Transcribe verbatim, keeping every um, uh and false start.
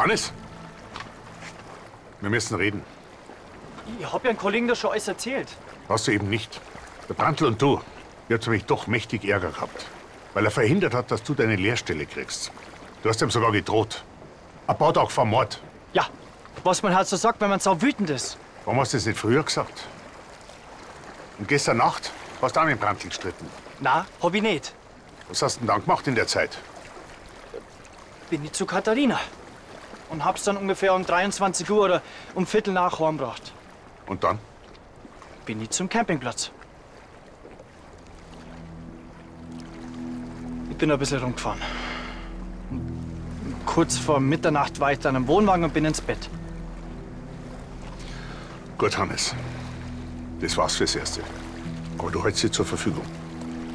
Hannes? Wir müssen reden. Ich hab ja einen Kollegen da schon alles erzählt. Hast du eben nicht. Der Brandl und du, ihr habt nämlich doch mächtig Ärger gehabt. Weil er verhindert hat, dass du deine Lehrstelle kriegst. Du hast ihm sogar gedroht. Ein paar Tage vor Mord. Ja, was man halt so sagt, wenn man so wütend ist. Warum hast du das nicht früher gesagt? Und gestern Nacht hast du auch mit dem Brandl gestritten. Na, hab ich nicht. Was hast du denn dann gemacht in der Zeit? Bin ich zu Katharina. Und hab's dann ungefähr um dreiundzwanzig Uhr oder um Viertel nach heimgebracht. Und dann? Bin ich zum Campingplatz. Ich bin ein bisschen rumgefahren. Kurz vor Mitternacht war ich dann im Wohnwagen und bin ins Bett. Gut, Hannes. Das war's fürs Erste. Aber du hältst sie zur Verfügung.